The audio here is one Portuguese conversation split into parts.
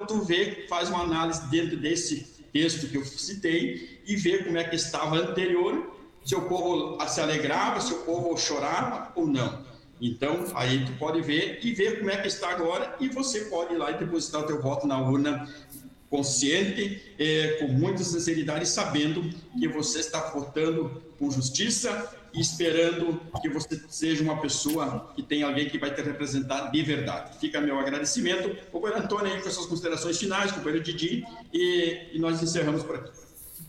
tu vê, faz uma análise dentro desse texto que eu citei e vê como é que estava anterior, se o povo se alegrava, se o povo chorava ou não. Então, aí tu pode ver e ver como é que está agora, e você pode ir lá e depositar o teu voto na urna consciente, com muita sinceridade, sabendo que você está votando com justiça e esperando que você seja uma pessoa que tem alguém que vai te representar de verdade. Fica meu agradecimento. Companheiro Antônio, aí com as suas considerações finais, companheiro Didi, e nós encerramos por aqui.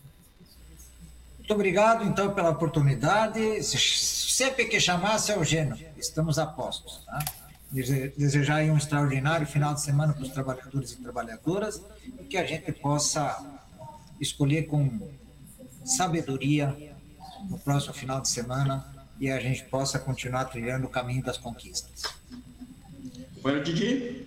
Muito obrigado, então, pela oportunidade. Sempre que chamar, seu Eugênio, estamos a postos. Tá? Desejar aí um extraordinário final de semana para os trabalhadores e trabalhadoras e que a gente possa escolher com sabedoria no próximo final de semana e a gente possa continuar trilhando o caminho das conquistas. Companheiro Didi.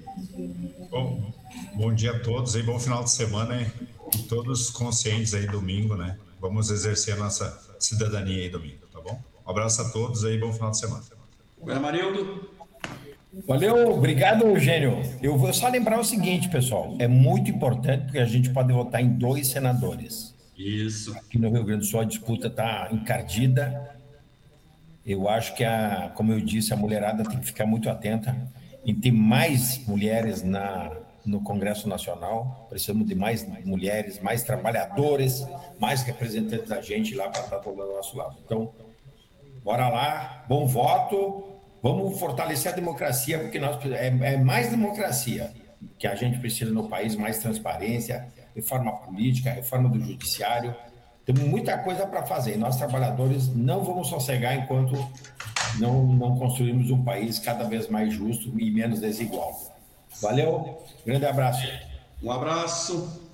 Bom dia a todos aí, bom final de semana, hein? E todos conscientes aí domingo, né? Vamos exercer a nossa cidadania aí domingo, tá bom? Um abraço a todos aí, bom final de semana. Marildo. Valeu, obrigado, Eugênio. Eu vou só lembrar o seguinte, pessoal, é muito importante porque a gente pode votar em 2 senadores. Isso. Aqui no Rio Grande do Sul a disputa está encardida. Eu acho que, como eu disse, a mulherada tem que ficar muito atenta em ter mais mulheres no Congresso Nacional. Precisamos de mais mulheres, mais trabalhadores, mais representantes da gente lá para estar todo do nosso lado. Então, bora lá, bom voto, vamos fortalecer a democracia, porque é mais democracia que a gente precisa no país, mais transparência, reforma política, reforma do judiciário. Temos muita coisa para fazer. Nós, trabalhadores, não vamos sossegar enquanto não construirmos um país cada vez mais justo e menos desigual. Valeu, grande abraço. Um abraço.